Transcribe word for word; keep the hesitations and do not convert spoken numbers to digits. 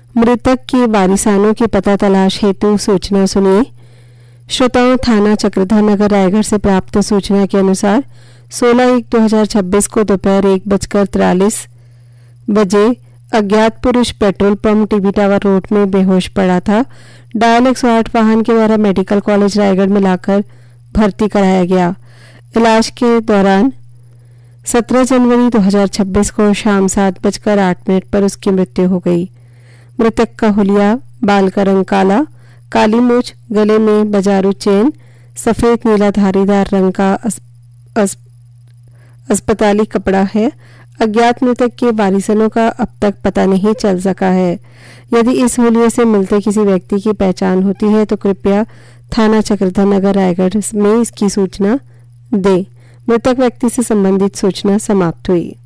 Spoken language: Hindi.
मृतक के वारिसानों की पता तलाश हेतु सूचना सुनिए। श्रोताओं, थाना चक्रधर नगर रायगढ़ से प्राप्त सूचना के अनुसार सोलह एक दो हजार छब्बीस को दोपहर एक बजकर तिरालीस बजे अज्ञात पुरुष petrol pump TB tower road में बेहोश पड़ा था। डायल एक सौ आठ वाहन के द्वारा मेडिकल कॉलेज रायगढ़ में लाकर भर्ती कराया गया। इलाज के दौरान सत्रह जनवरी दो हजार छब्बीस को शाम सात बजकर आठ मिनट पर उसकी मृत्यु हो गई। मृतक का हुलिया, बाल का रंग काला, काली मूछ, गले में बजारू चेन, सफेद नीला धारीदार रंग का अस, अस, अस्पताली कपड़ा है। अज्ञात मृतक के वारिसों का अब तक पता नहीं चल सका है। यदि इस हुलिये से मिलते किसी व्यक्ति की पहचान होती है तो कृपया थाना चक्रधर नगर रायगढ़ में इसकी सूचना दें। मृतक व्यक्ति से संबंधित सूचना समाप्त हुई।